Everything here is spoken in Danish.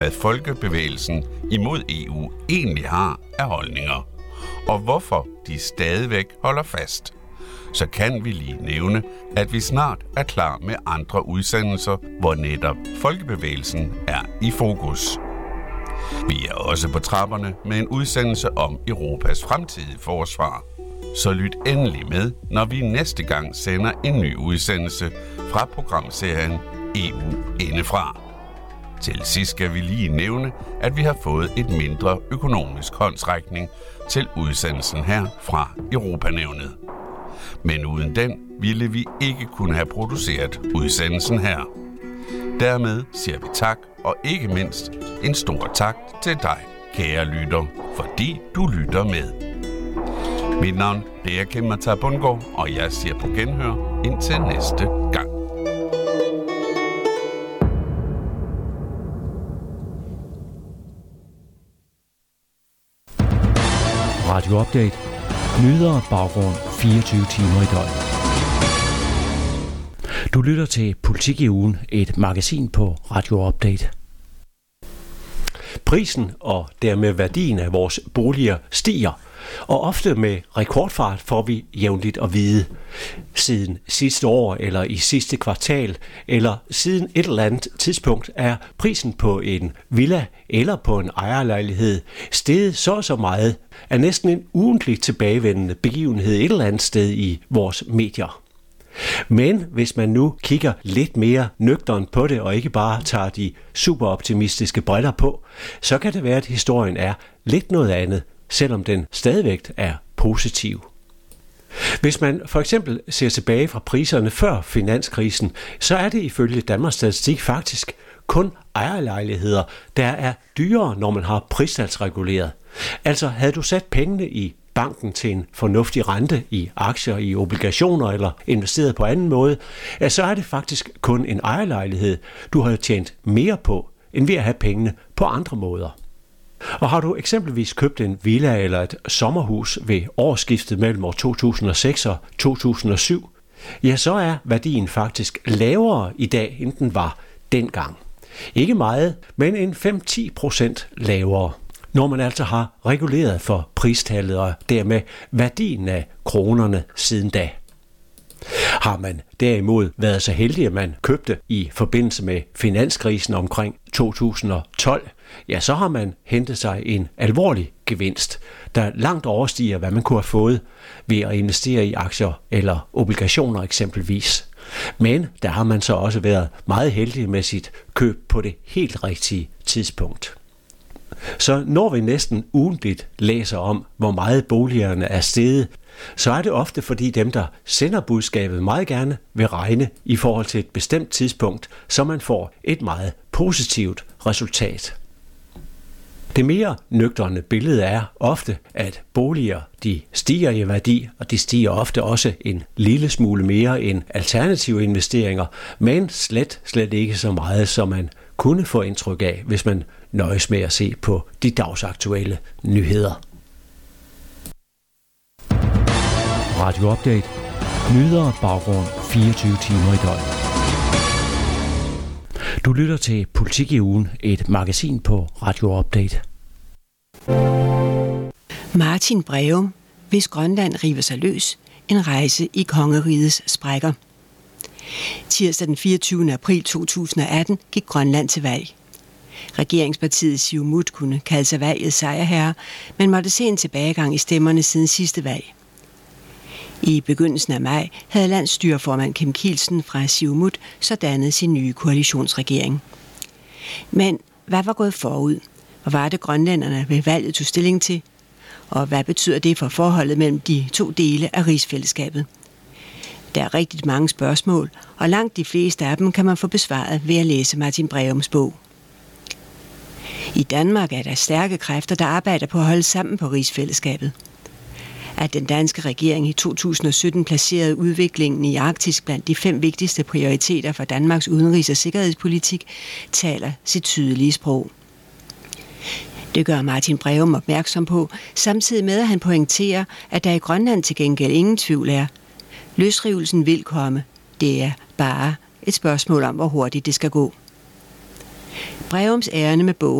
hvad folkebevægelsen imod EU egentlig har af holdninger, og hvorfor de stadigvæk holder fast. Så kan vi lige nævne, at vi snart er klar med andre udsendelser, hvor netop folkebevægelsen er i fokus. Vi er også på trapperne med en udsendelse om Europas fremtidige forsvar. Så lyt endelig med, når vi næste gang sender en ny udsendelse fra programserien EU Indefra. Til sidst skal vi lige nævne, at vi har fået et mindre økonomisk håndsrækning til udsendelsen her fra Europanævnet. Men uden den ville vi ikke kunne have produceret udsendelsen her. Dermed siger vi tak, og ikke mindst en stor tak til dig, kære lytter, fordi du lytter med. Mit navn er Kim Mata Bundgaard, og jeg siger på genhør indtil næste gang. Radio Update. Nyheder og baggrund 24 timer i døgnet. Du lytter til Politik i ugen, et magasin på Radio Update. Prisen og dermed værdien af vores boliger stiger, og ofte med rekordfart får vi jævnligt at vide. Siden sidste år, eller i sidste kvartal, eller siden et eller andet tidspunkt, er prisen på en villa eller på en ejerlejlighed steget så meget, er næsten en ugentlig tilbagevendende begivenhed et eller andet sted i vores medier. Men hvis man nu kigger lidt mere nøgternt på det, og ikke bare tager de superoptimistiske briller på, så kan det være, at historien er lidt noget andet, selvom den stadigvæk er positiv. Hvis man for eksempel ser tilbage fra priserne før finanskrisen, så er det ifølge Danmarks Statistik faktisk kun ejerlejligheder, der er dyrere, når man har pristalsreguleret. Altså havde du sat pengene i banken til en fornuftig rente i aktier, i obligationer eller investeret på anden måde, så er det faktisk kun en ejerlejlighed, du har tjent mere på, end ved at have pengene på andre måder. Og har du eksempelvis købt en villa eller et sommerhus ved årsskiftet mellem år 2006 og 2007, ja, så er værdien faktisk lavere i dag, end den var dengang. Ikke meget, men en 5-10% lavere, når man altså har reguleret for pristallet og dermed værdien af kronerne siden da. Har man derimod været så heldig, at man købte i forbindelse med finanskrisen omkring 2012, ja, så har man hentet sig en alvorlig gevinst, der langt overstiger, hvad man kunne have fået ved at investere i aktier eller obligationer eksempelvis. Men der har man så også været meget heldig med sit køb på det helt rigtige tidspunkt. Så når vi næsten ugentligt læser om, hvor meget boligerne er steget, så er det ofte fordi dem, der sender budskabet, meget gerne vil regne i forhold til et bestemt tidspunkt, så man får et meget positivt resultat. Det mere nøgterne billede er ofte, at boliger de stiger i værdi, og de stiger ofte også en lille smule mere end alternative investeringer, men slet ikke så meget, som man kunne få indtryk af, hvis man nøjes med at se på de dagsaktuelle nyheder. Radio Update. Nyheder og baggrund 24 timer i døgnet. Du lytter til Politik i ugen, et magasin på Radio Update. Martin Breum, hvis Grønland river sig løs, en rejse i kongerigets sprækker. Tirsdag den 24. april 2018 gik Grønland til valg. Regeringspartiet Siumut kunne kalde sig valgets sejrherre, men måtte se en tilbagegang i stemmerne siden sidste valg. I begyndelsen af maj havde landsstyreformand Kim Kielsen fra Siumut så dannet sin nye koalitionsregering. Men hvad var gået forud? Hvad var det grønlænderne ved valget tog stilling til? Og hvad betyder det for forholdet mellem de to dele af rigsfællesskabet? Der er rigtig mange spørgsmål, og langt de fleste af dem kan man få besvaret ved at læse Martin Breums bog. I Danmark er der stærke kræfter, der arbejder på at holde sammen på rigsfællesskabet. At den danske regering i 2017 placerede udviklingen i Arktis blandt de 5 vigtigste prioriteter for Danmarks udenrigs- og sikkerhedspolitik, taler sit tydelige sprog. Det gør Martin Breum opmærksom på, samtidig med at han pointerer, at der i Grønland til gengæld ingen tvivl er. Løsrivelsen vil komme. Det er bare et spørgsmål om, hvor hurtigt det skal gå. Breums ærinde med bogen